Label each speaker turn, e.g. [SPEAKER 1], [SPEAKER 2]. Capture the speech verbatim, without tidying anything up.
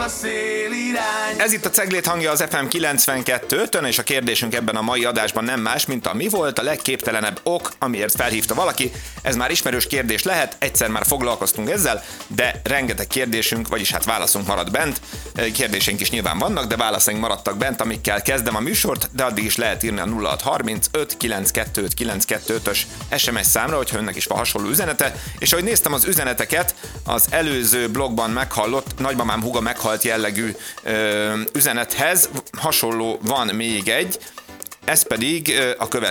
[SPEAKER 1] a szélirány.
[SPEAKER 2] Ez itt a Ceglét hangja az ef em kilencvenkettő ötön, és a kérdésünk ebben a mai adásban nem más, mint a mi volt a legképtelenebb ok, amiért felhívta valaki. Ez már ismerős kérdés lehet, egyszer már foglalkoztunk ezzel, de rengeteg kérdésünk, vagyis hát válaszunk maradt bent. Kérdéseink is nyilván vannak, de válaszaink maradtak bent, amikkel kezdem a műsort, de addig is lehet írni a nulla hat harminc öt kilencvenkettő kilencvenkettő-ös es em es számra, hogyha önnek is van hasonló üzenete. És ahogy néztem az üzeneteket, az előző blogban meghallott, nagymamám húga meghalt jellegű ö, üzenethez hasonló van még egy, ez pedig ö, a következő.